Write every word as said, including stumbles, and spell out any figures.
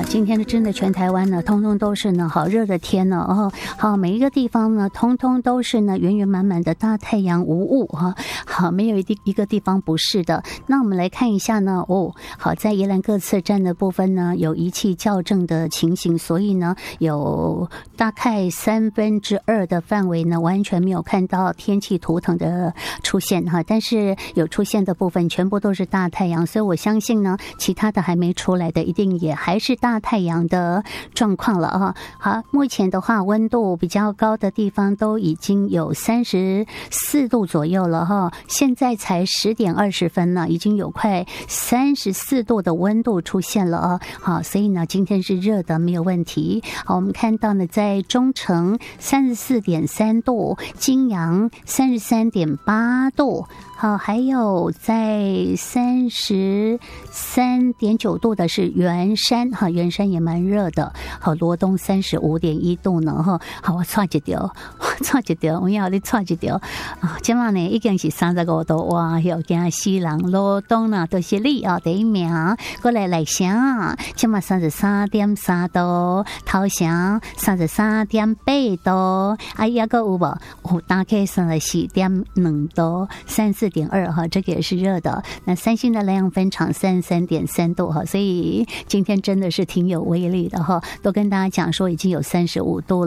今天的真的全台湾呢，通通都是呢好热的天呢哦，好每一个地方呢，通通都是呢圆圆满满的大太阳无雾哈，好没有一地一个地方不是的。那我们来看一下呢哦，好在宜兰各次站的部分呢有仪器校正的情形，所以呢有大概三分之二的范围呢完全没有看到天气图腾的出现哈，但是有出现的部分全部都是大太阳，所以我相信呢其他的还没出来的一定也还是大太阳的状况了啊。好，目前的话温度比较高的地方都已经有三十四度左右了哈，现在才十点二十分呢，已经有快三十四度的温度出现了啊。好，所以呢今天是热的没有问题。好，我们看到呢在中城三十四点三度，金阳三十三点八度，好，还有在三十三点九度的是圆山哈，圆山也蛮热的。好，罗东三十五点一度呢哈。好，我错一条，我错一条，我要你错一条啊！今晚呢已经是三十五度哇，又惊死人。罗东呢都是你啊第一名，过来来城，今晚三十三点三度，头城三十三点八度，哎呀个有无？有大概三十四点两度，三四点二哈，这个也是热的。那三星的莱阳分厂三十三点三度哈，所以今天真的是挺有威力的哈，都跟大家讲说已经有三十五度了。